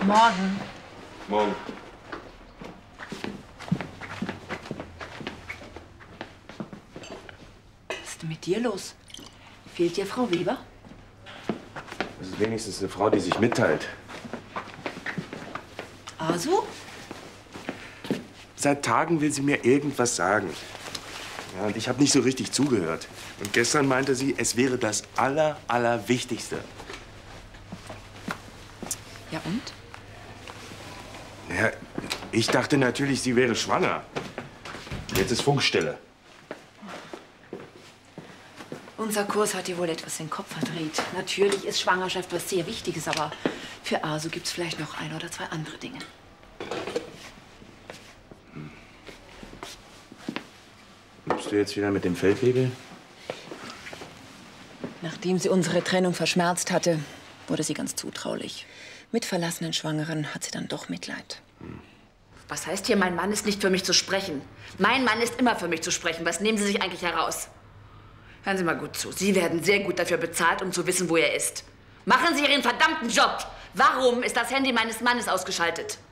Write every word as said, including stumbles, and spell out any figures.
Morgen. Morgen. Was ist denn mit dir los? Fehlt dir Frau Weber? Das ist wenigstens eine Frau, die sich mitteilt. Also? Seit Tagen will sie mir irgendwas sagen. Ja, und ich habe nicht so richtig zugehört. Und gestern meinte sie, es wäre das Aller, Allerwichtigste. Ja und? Ja, ich dachte natürlich, sie wäre schwanger. Jetzt ist Funkstille. Unser Kurs hat dir wohl etwas den Kopf verdreht. Natürlich ist Schwangerschaft was sehr Wichtiges, aber für Asu gibt es vielleicht noch ein oder zwei andere Dinge. Hm. Bist du jetzt wieder mit dem Feldwebel? Nachdem sie unsere Trennung verschmerzt hatte, wurde sie ganz zutraulich. Mit verlassenen Schwangeren hat sie dann doch Mitleid. Hm. Was heißt hier, mein Mann ist nicht für mich zu sprechen? Mein Mann ist immer für mich zu sprechen. Was nehmen Sie sich eigentlich heraus? Hören Sie mal gut zu. Sie werden sehr gut dafür bezahlt, um zu wissen, wo er ist. Machen Sie Ihren verdammten Job! Warum ist das Handy meines Mannes ausgeschaltet?